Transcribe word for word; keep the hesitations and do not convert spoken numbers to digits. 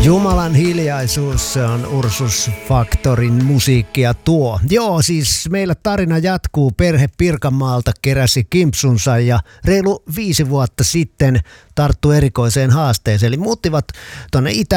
Jumalan hiljaisuus, se on Ursus Factorin musiikkia tuo. Joo, siis meillä tarina jatkuu. Perhe Pirkanmaalta keräsi kimpsunsa ja reilu viisi vuotta sitten tarttu erikoiseen haasteeseen. Eli muuttivat tuonne itä